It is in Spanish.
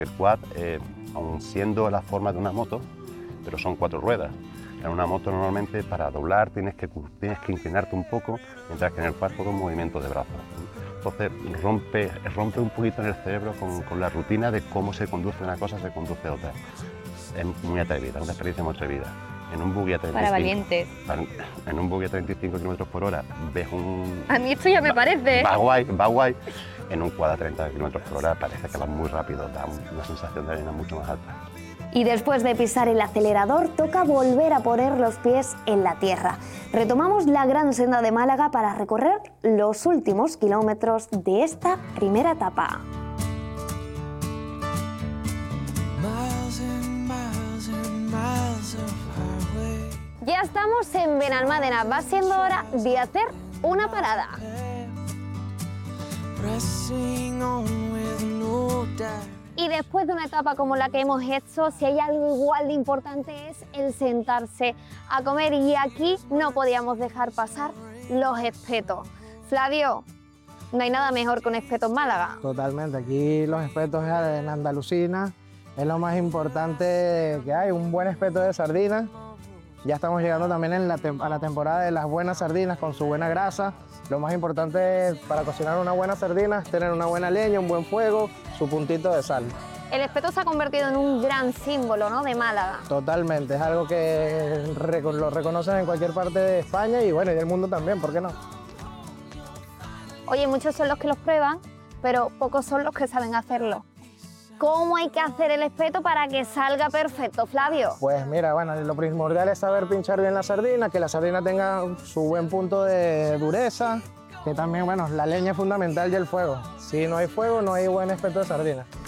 El quad, aun siendo la forma de una moto, pero son 4 ruedas. En una moto normalmente para doblar tienes que inclinarte un poco, mientras que en el quad todo un movimiento de brazos. Entonces rompe un poquito en el cerebro con la rutina de cómo se conduce una cosa, se conduce otra. Es muy atrevida, una experiencia muy atrevida. En un buggy a 35, Para valientes. En un buggy a 35 km por hora ves un... A mí esto ya me parece. Va guay, va guay. En un quad a 30 km por hora parece que va muy rápido, da una sensación de adrenalina mucho más alta. Y después de pisar el acelerador, toca volver a poner los pies en la tierra. Retomamos la gran senda de Málaga para recorrer los últimos kilómetros de esta primera etapa. Ya estamos en Benalmádena, va siendo hora de hacer una parada. Y después de una etapa como la que hemos hecho, si hay algo igual de importante es el sentarse a comer, y aquí no podíamos dejar pasar los espetos. Flavio, no hay nada mejor que un espeto en Málaga. Totalmente, aquí los espetos en Andalucía es lo más importante que hay, un buen espeto de sardinas. Ya estamos llegando también a la temporada de las buenas sardinas con su buena grasa. Lo más importante para cocinar una buena sardina es tener una buena leña, un buen fuego, su puntito de sal. El espeto se ha convertido en un gran símbolo, ¿no?, de Málaga. Totalmente, es algo que lo reconocen en cualquier parte de España y bueno, y del mundo también, ¿por qué no? Oye, muchos son los que los prueban, pero pocos son los que saben hacerlo. ¿Cómo hay que hacer el espeto para que salga perfecto, Flavio? Pues mira, bueno, lo primordial es saber pinchar bien la sardina, que la sardina tenga su buen punto de dureza, que también, bueno, la leña es fundamental y el fuego. Si no hay fuego, no hay buen espeto de sardina.